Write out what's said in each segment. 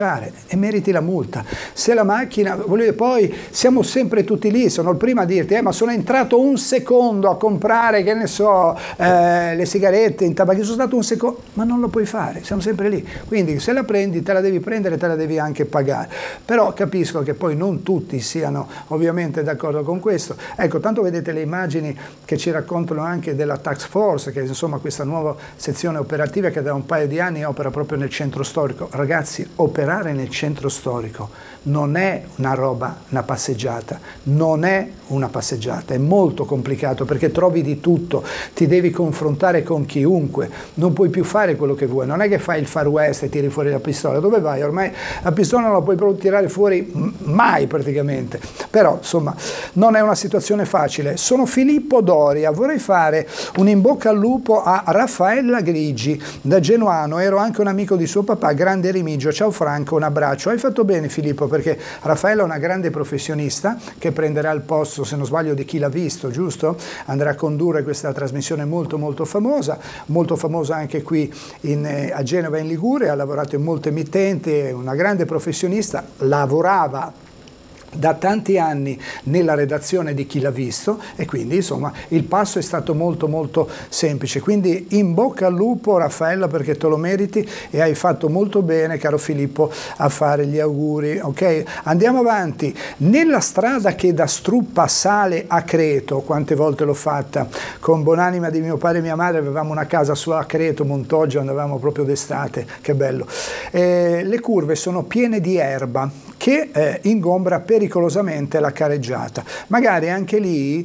e meriti la multa. Se la macchina, voglio dire, poi siamo sempre tutti lì, sono il primo a dirti ma sono entrato un secondo a comprare, che ne so, le sigarette in tabacchi, sono stato un secondo, ma non lo puoi fare, siamo sempre lì. Quindi se la prendi te la devi prendere, te la devi anche pagare. Però capisco che poi non tutti siano ovviamente d'accordo con questo. Ecco, tanto vedete le immagini che ci raccontano anche della Task Force, che è insomma questa nuova sezione operativa che da un paio di anni opera proprio nel centro storico. Ragazzi, operare nel centro storico non è una passeggiata, non è una passeggiata, è molto complicato perché trovi di tutto, ti devi confrontare con chiunque, non puoi più fare quello che vuoi, non è che fai il Far West e tiri fuori la pistola, dove vai? Ormai la pistola non la puoi proprio tirare fuori mai praticamente, però insomma non è una situazione facile. Sono Filippo Doria, vorrei fare un in bocca al lupo a Raffaella Grigi da Genuano, ero anche un amico di suo papà, grande Remigio, ciao Franco, un abbraccio. Hai fatto bene Filippo, perché Raffaella è una grande professionista che prenderà il posto, se non sbaglio, di Chi l'ha visto, giusto? Andrà a condurre questa trasmissione molto famosa anche qui a Genova in Liguria, ha lavorato in molte emittenti, è una grande professionista, lavorava da tanti anni nella redazione di Chi l'ha visto e quindi insomma il passo è stato molto semplice. Quindi in bocca al lupo Raffaella, perché te lo meriti e hai fatto molto bene, caro Filippo, a fare gli auguri. Ok, andiamo avanti. Nella strada che da Struppa sale a Creto, quante volte l'ho fatta con buonanima di mio padre e mia madre, avevamo una casa su a Creto, Montoggio, andavamo proprio d'estate, che bello. Le curve sono piene di erba che ingombra pericolosamente la careggiata. Magari anche lì,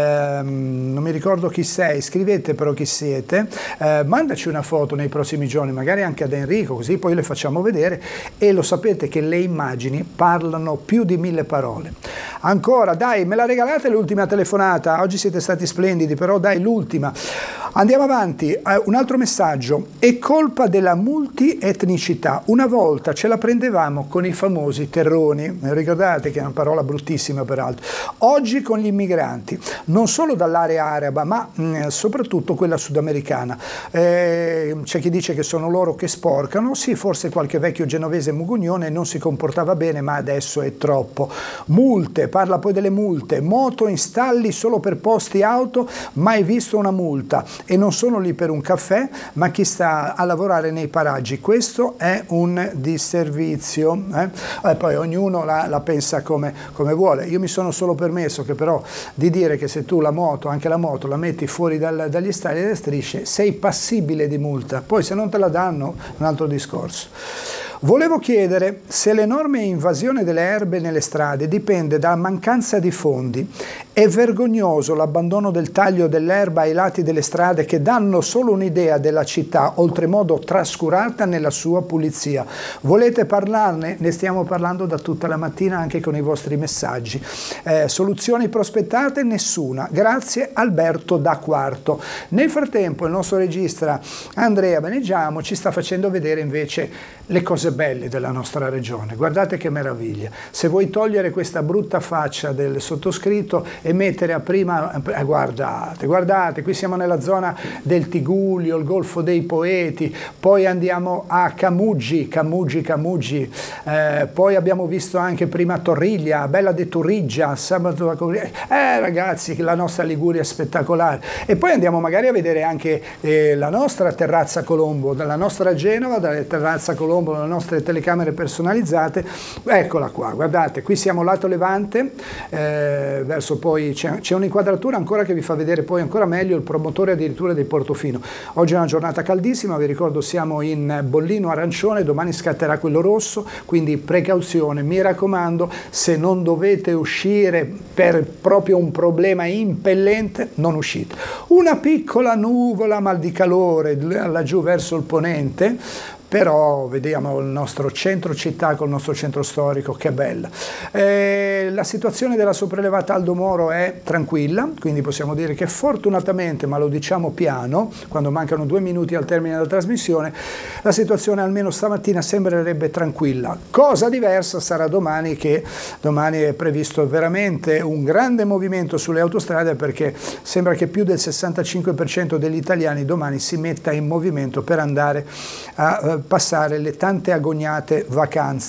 non mi ricordo chi sei, scrivete però chi siete, mandaci una foto nei prossimi giorni, magari anche ad Enrico, così poi le facciamo vedere, e lo sapete che le immagini parlano più di 1000 parole. Ancora, dai, me la regalate l'ultima telefonata, oggi siete stati splendidi, però dai, l'ultima. Andiamo avanti, un altro messaggio, è colpa della multietnicità, una volta ce la prendevamo con i famosi terroni, ricordate che è una parola bruttissima peraltro, oggi con gli immigranti, non solo dall'area araba ma soprattutto quella sudamericana, c'è chi dice che sono loro che sporcano, sì, forse qualche vecchio genovese mugugnone non si comportava bene ma adesso è troppo. Multe, parla poi delle multe, moto in stalli solo per posti auto, mai visto una multa, e non sono lì per un caffè ma chi sta a lavorare nei paraggi, questo è un disservizio, poi ognuno la pensa come vuole. Io mi sono solo permesso che però di dire che se tu la moto, anche la moto, la metti fuori dagli stalli e dalle strisce, sei passibile di multa, poi se non te la danno un altro discorso. Volevo chiedere se l'enorme invasione delle erbe nelle strade dipende dalla mancanza di fondi. È vergognoso l'abbandono del taglio dell'erba ai lati delle strade che danno solo un'idea della città, oltremodo trascurata nella sua pulizia. Volete parlarne? Ne stiamo parlando da tutta la mattina anche con i vostri messaggi. Soluzioni prospettate? Nessuna. Grazie Alberto da Quarto. Nel frattempo il nostro regista Andrea Beneggiamo ci sta facendo vedere invece le cose belle della nostra regione. Guardate che meraviglia. Se vuoi togliere questa brutta faccia del sottoscritto e mettere a prima, guardate, qui siamo nella zona del Tigullio, il Golfo dei Poeti, poi andiamo a Camuggi, poi abbiamo visto anche prima Torriglia, Bella de Turrigia, sabato ragazzi, la nostra Liguria è spettacolare, e poi andiamo magari a vedere anche la nostra terrazza Colombo, dalla nostra Genova, dalla terrazza Colombo, le nostre telecamere personalizzate, eccola qua, guardate, qui siamo lato Levante, verso poi c'è un'inquadratura ancora che vi fa vedere poi ancora meglio il promotore addirittura di Portofino. Oggi è una giornata caldissima, vi ricordo siamo in bollino arancione, domani scatterà quello rosso, quindi precauzione, mi raccomando, se non dovete uscire per proprio un problema impellente, non uscite. Una piccola nuvola, mal di calore laggiù verso il ponente, però vediamo il nostro centro città col nostro centro storico, che bella. La situazione della sopraelevata Aldo Moro è tranquilla, quindi possiamo dire che fortunatamente, ma lo diciamo piano, quando mancano 2 minuti al termine della trasmissione, la situazione almeno stamattina sembrerebbe tranquilla. Cosa diversa sarà domani, che domani è previsto veramente un grande movimento sulle autostrade, perché sembra che più del 65% degli italiani domani si metta in movimento per andare a passare le tante agognate vacanze.